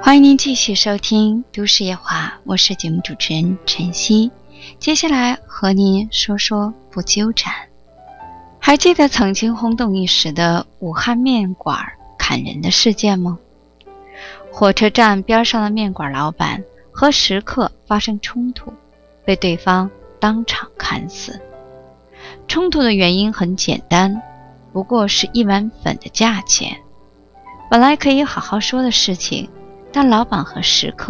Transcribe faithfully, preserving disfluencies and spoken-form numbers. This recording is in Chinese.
欢迎您继续收听都市夜话，我是节目主持人晨曦。接下来和您说说不纠缠。还记得曾经轰动一时的武汉面馆砍人的事件吗？火车站边上的面馆老板和食客发生冲突，被对方当场砍死。冲突的原因很简单，不过是一碗粉的价钱。本来可以好好说的事情，但老板和食客